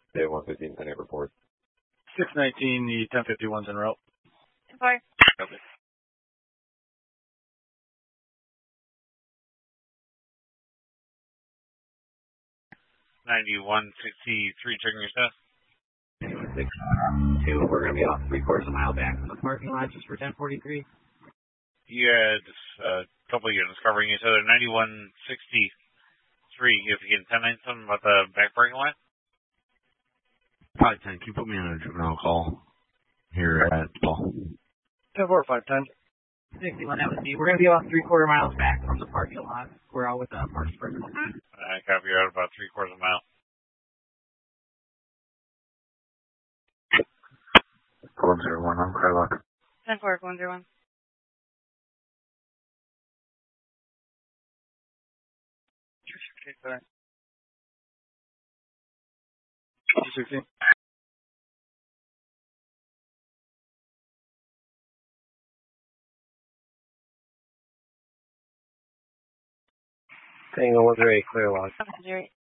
Day 115, 10 report. 619, the 1051's en route. 4. Copy. 9163, checking your status. 6-2, we're going to be off 3/4 mile back from the parking lot just for 1043. You had a couple of units covering each other. 9163, if you can 10-9 something about the back parking lot. 510, can you put me on a juvenile call here at Paul? 10-4, 510. 61, that was me. We're going to be off 3/4 miles back from the parking lot. We're out with Park Springs. I copy you out about 3/4 mile. 101 on Crylock. 10-4, 101. Okay, 216. Tango 108, clear log. 108.